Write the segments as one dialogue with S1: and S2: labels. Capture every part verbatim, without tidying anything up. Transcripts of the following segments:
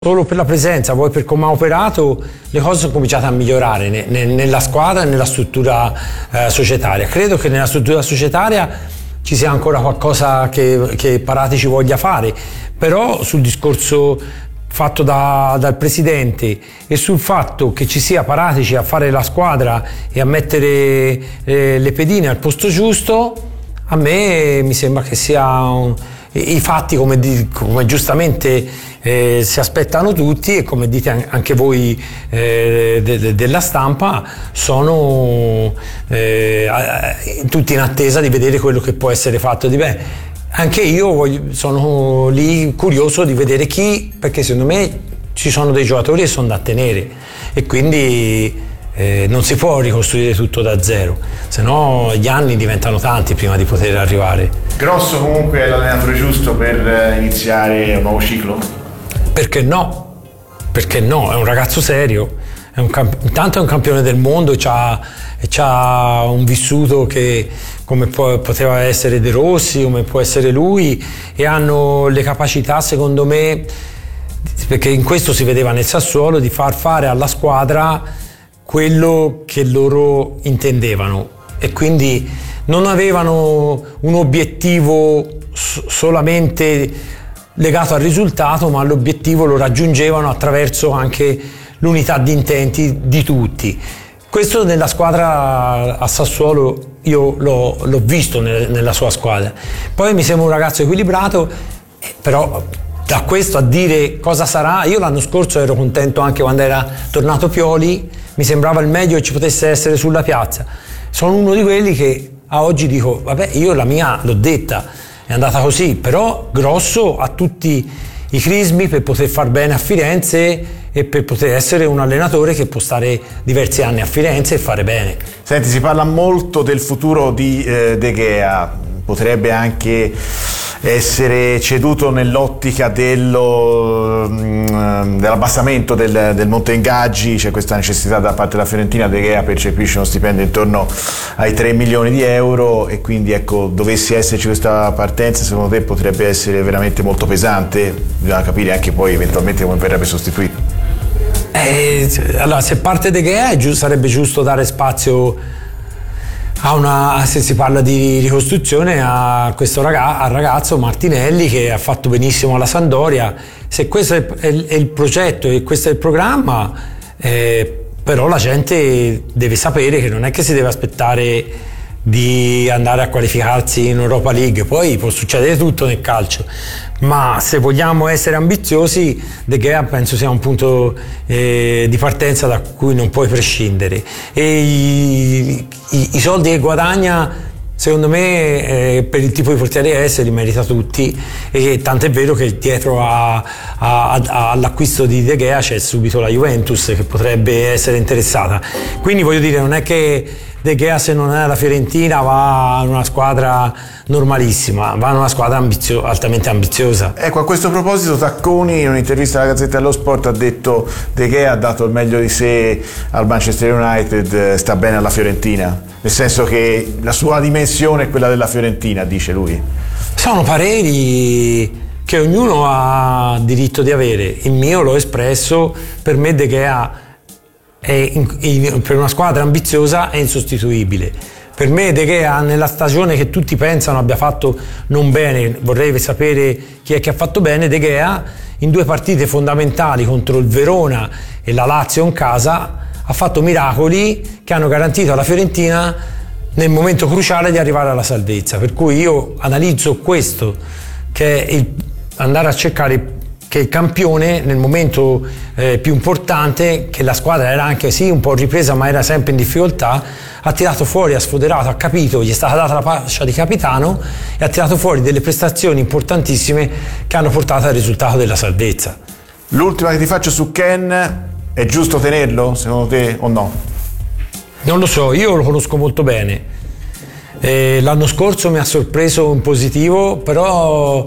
S1: Solo per la presenza, poi per come ha operato, le cose sono cominciate a migliorare ne, ne, nella squadra e nella struttura eh, societaria. Credo che nella struttura societaria ci sia ancora qualcosa che, che Paratici ci voglia fare, però sul discorso fatto da, dal presidente e sul fatto che ci sia Paratici a fare la squadra e a mettere eh, le pedine al posto giusto, a me mi sembra che sia un, i fatti come, di, come giustamente eh, si aspettano tutti e come dite anche voi eh, de, de, della stampa, sono eh, tutti in attesa di vedere quello che può essere fatto di bene. Anche io voglio, sono lì curioso di vedere chi, perché secondo me ci sono dei giocatori che sono da tenere e quindi eh, non si può ricostruire tutto da zero, se no gli anni diventano tanti prima di poter arrivare.
S2: Grosso comunque è l'allenatore giusto per iniziare un nuovo ciclo?
S1: Perché no? Perché no? È un ragazzo serio, è un camp- intanto è un campione del mondo, c'ha, c'ha un vissuto che come può, poteva essere De Rossi, come può essere lui, e hanno le capacità, secondo me, perché in questo si vedeva nel Sassuolo, di far fare alla squadra quello che loro intendevano, e quindi non avevano un obiettivo solamente legato al risultato, ma l'obiettivo lo raggiungevano attraverso anche l'unità di intenti di tutti. Questo nella squadra a Sassuolo io l'ho, l'ho visto nella sua squadra. Poi mi sembra un ragazzo equilibrato, però da questo a dire cosa sarà, io l'anno scorso ero contento anche quando era tornato Pioli, mi sembrava il meglio che ci potesse essere sulla piazza. Sono uno di quelli che a oggi dico, vabbè, io la mia l'ho detta, è andata così, però Grosso ha tutti i crismi per poter far bene a Firenze e per poter essere un allenatore che può stare diversi anni a Firenze e fare bene.
S2: Senti, si parla molto del futuro di eh, De Gea, potrebbe anche essere ceduto nell'ottica dello, mh, dell'abbassamento del, del monte ingaggi, c'è questa necessità da parte della Fiorentina. De Gea percepisce uno stipendio intorno ai tre milioni di euro e quindi ecco, dovesse esserci questa partenza, secondo te potrebbe essere veramente molto pesante? Bisogna capire anche poi eventualmente come verrebbe sostituito.
S1: Eh, allora, se parte De Gea è giusto, sarebbe giusto dare spazio a una, se si parla di ricostruzione, a questo ragazzo, al ragazzo Martinelli, che ha fatto benissimo alla Sampdoria. Se questo è, è, è il progetto e questo è il programma, eh, però la gente deve sapere che non è che si deve aspettare di andare a qualificarsi in Europa League, poi può succedere tutto nel calcio, ma se vogliamo essere ambiziosi, De Gea penso sia un punto eh, di partenza da cui non puoi prescindere, e i, i, i soldi che guadagna secondo me eh, per il tipo di portiere che è li merita tutti, e tant'è vero che dietro a, a, a, all'acquisto di De Gea c'è subito la Juventus che potrebbe essere interessata, quindi voglio dire, non è che De Gea, se non è alla Fiorentina, va in una squadra normalissima, va in una squadra ambizio- altamente ambiziosa.
S2: Ecco, a questo proposito Tacconi in un'intervista alla Gazzetta dello Sport ha detto: De Gea ha dato il meglio di sé al Manchester United, sta bene alla Fiorentina, nel senso che la sua dimensione è quella della Fiorentina, dice lui.
S1: Sono pareri che ognuno ha diritto di avere, il mio l'ho espresso. Per me De Gea è in, in, per una squadra ambiziosa è insostituibile. Per me De Gea, nella stagione che tutti pensano abbia fatto non bene, vorrei sapere chi è che ha fatto bene, De Gea in due partite fondamentali contro il Verona e la Lazio in casa ha fatto miracoli che hanno garantito alla Fiorentina nel momento cruciale di arrivare alla salvezza, per cui io analizzo questo, che è il, andare a cercare che il campione nel momento eh, più importante, che la squadra era anche sì un po' ripresa ma era sempre in difficoltà, ha tirato fuori, ha sfoderato, ha capito, gli è stata data la fascia di capitano e ha tirato fuori delle prestazioni importantissime che hanno portato al risultato della salvezza.
S2: L'ultima che ti faccio su Ken: è giusto tenerlo secondo te o no?
S1: Non lo so, io lo conosco molto bene, eh, l'anno scorso mi ha sorpreso in positivo, però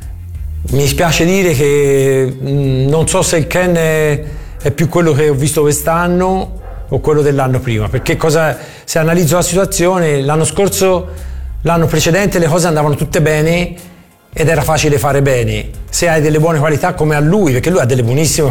S1: mi spiace dire che mh, non so se il Ken è, è più quello che ho visto quest'anno o quello dell'anno prima, perché cosa, se analizzo la situazione, l'anno scorso, l'anno precedente le cose andavano tutte bene ed era facile fare bene. Se hai delle buone qualità come a lui, perché lui ha delle buonissime